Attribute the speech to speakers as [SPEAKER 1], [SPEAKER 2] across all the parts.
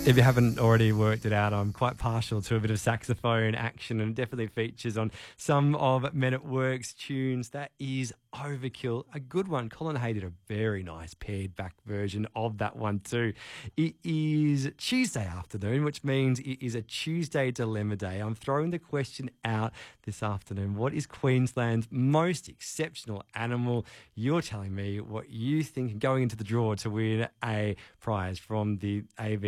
[SPEAKER 1] If you haven't already worked it out, I'm quite partial to a bit of saxophone action, and it definitely features on some of Men at Work's tunes. That is Overkill, a good one. Colin Hay did a very nice pared back version of that one too. It is Tuesday afternoon, which means it is a Tuesday Dilemma Day. I'm throwing the question out this afternoon. What is Queensland's most exceptional animal? You're telling me what you think, going into the draw to win a prize from the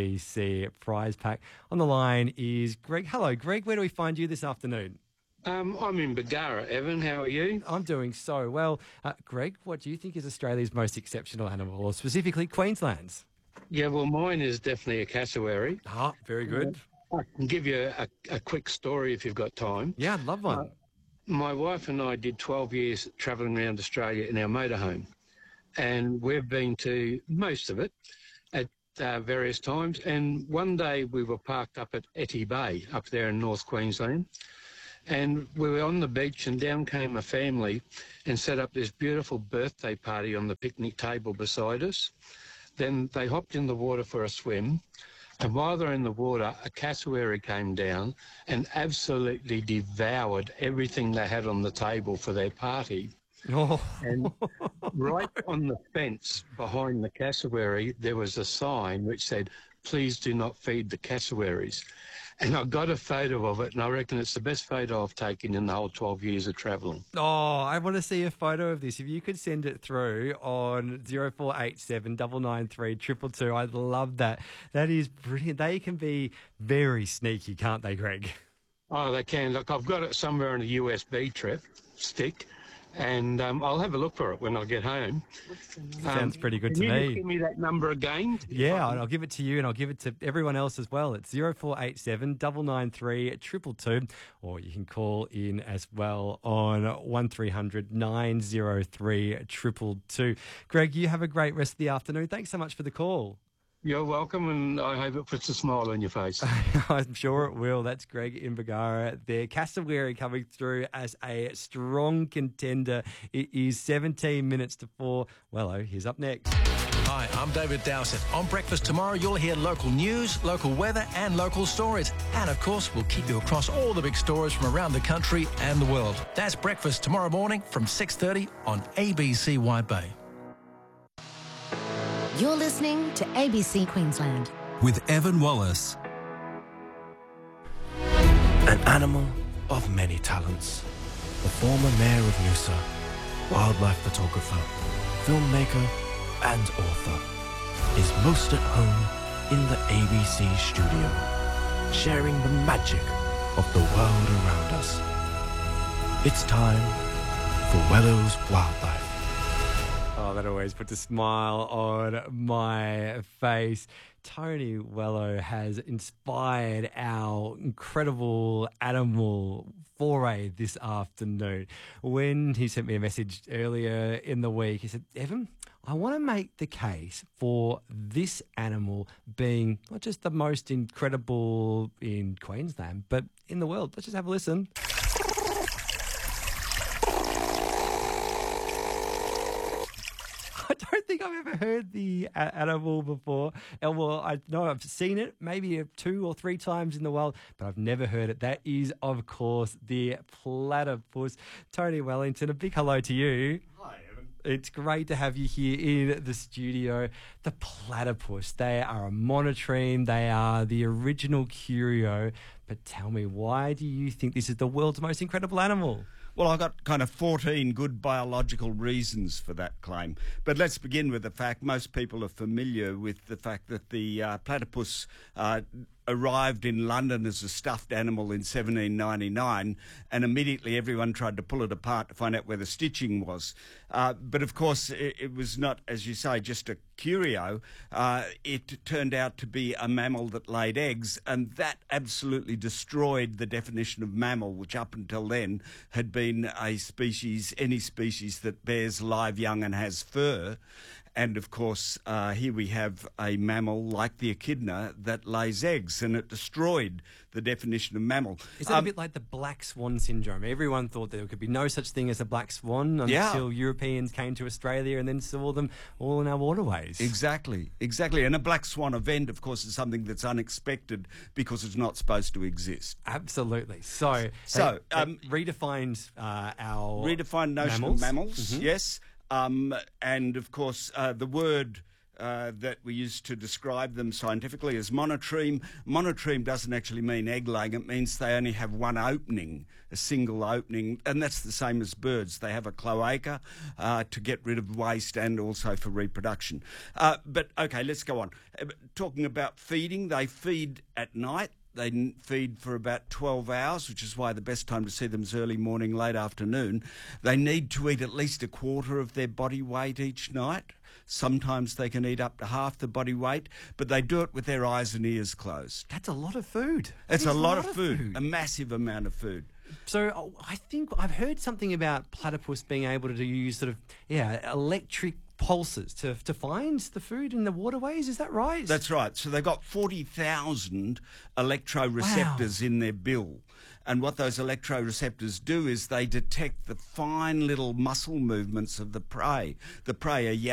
[SPEAKER 1] ABC prize pack. On the line is Greg. Hello, Greg. Where do we find you this afternoon?
[SPEAKER 2] I'm in Bargara, Evan. How are you?
[SPEAKER 1] I'm doing so well. Greg, what do you think is Australia's most exceptional animal, or specifically Queensland's?
[SPEAKER 2] Yeah, well, mine is definitely a cassowary.
[SPEAKER 1] Ah, very good.
[SPEAKER 2] I can give you a quick story if you've got time.
[SPEAKER 1] Yeah, I'd love one.
[SPEAKER 2] My wife and I did 12 years travelling around Australia in our motorhome, and we've been to most of it at various times. And one day we were parked up at Etty Bay, up there in North Queensland. And we were on the beach, and down came a family and set up this beautiful birthday party on the picnic table beside us. Then they hopped in the water for a swim, and while they're in the water, a cassowary came down and absolutely devoured everything they had on the table for their party.
[SPEAKER 1] Oh.
[SPEAKER 2] And right on the fence behind the cassowary, there was a sign which said, "Please do not feed the cassowaries." And I got a photo of it, and I reckon it's the best photo I've taken in the whole 12 years of travelling.
[SPEAKER 1] Oh, I want to see a photo of this. If you could send it through on 0487 993 222, I'd love that. That is brilliant. They can be very sneaky, can't they, Greg?
[SPEAKER 2] Oh, they can. Look, I've got it somewhere on a USB stick, and I'll have a look for it when I get home.
[SPEAKER 1] Sounds pretty good to
[SPEAKER 2] Can you
[SPEAKER 1] me.
[SPEAKER 2] just give me that number again?
[SPEAKER 1] Yeah, I'll give it to you, and I'll give it to everyone else as well. It's 0487 993 222, or you can call in as well on 1300 903 222. Greg, you have a great rest of the afternoon. Thanks so much for the call.
[SPEAKER 2] You're welcome, and I hope it puts a smile on your face.
[SPEAKER 1] I'm sure it will. That's Greg in Bargara there. Cassowary coming through as a strong contender. It is 17 minutes to 4. Wello, here's up next.
[SPEAKER 3] Hi, I'm David Dowsett. On Breakfast tomorrow, you'll hear local news, local weather and local stories. And, of course, we'll keep you across all the big stories from around the country and the world. That's Breakfast tomorrow morning from 6:30 on ABC Wide Bay.
[SPEAKER 4] You're listening to ABC Queensland.
[SPEAKER 5] With Evan Wallace.
[SPEAKER 6] An animal of many talents. The former mayor of Noosa, wildlife photographer, filmmaker and author, is most at home in the ABC studio, sharing the magic of the world around us. It's time for Wello's Wildlife.
[SPEAKER 1] Oh, that always puts a smile on my face. Tony Wello has inspired our incredible animal foray this afternoon. When he sent me a message earlier in the week, he said, Evan, I want to make the case for this animal being not just the most incredible in Queensland, but in the world. Let's just have a listen. I don't think I've ever heard the animal before. Well, I know I've seen it maybe 2 or 3 times in the wild, but I've never heard it. That is, of course, the platypus. Tony Wellington, a big hello to you.
[SPEAKER 7] Hi, Evan.
[SPEAKER 1] It's great to have you here in the studio. The platypus, they are a monotreme. They are the original curio. But tell me, why do you think this is the world's most incredible animal?
[SPEAKER 7] Well, I've got kind of 14 good biological reasons for that claim. But let's begin with the fact most people are familiar with the fact that the platypus arrived in London as a stuffed animal in 1799, and immediately everyone tried to pull it apart to find out where the stitching was. But of course, it was not, as you say, just a curio. It turned out to be a mammal that laid eggs, and that absolutely destroyed the definition of mammal, which up until then had been a species, any species that bears live young and has fur. And of course, here we have a mammal like the echidna that lays eggs, and it destroyed the definition of mammal.
[SPEAKER 1] Is that a bit like the black swan syndrome? Everyone thought there could be no such thing as a black swan until Europeans came to Australia and then saw them all in our waterways.
[SPEAKER 7] Exactly. And a black swan event, of course, is something that's unexpected because it's not supposed to exist.
[SPEAKER 1] Absolutely. So redefined our
[SPEAKER 7] redefined notion of mammals, yes. And of course, the word that we use to describe them scientifically is monotreme. Monotreme doesn't actually mean egg-laying. It means they only have one opening, a single opening, and that's the same as birds. They have a cloaca to get rid of waste and also for reproduction. But, okay, let's go on. Talking about feeding, they feed at night. They feed for about 12 hours, which is why the best time to see them is early morning, late afternoon. They need to eat at least a quarter of their body weight each night. Sometimes they can eat up to half the body weight, but they do it with their eyes and ears closed.
[SPEAKER 1] That's a lot of food.
[SPEAKER 7] It's a lot of food, a massive amount of food.
[SPEAKER 1] So I think I've heard something about platypus being able to use sort of, electric pulses to find the food in the waterways. Is that right?
[SPEAKER 7] That's right. So they've got 40,000 electroreceptors in their bill. And what those electroreceptors do is they detect the fine little muscle movements of the prey. The prey are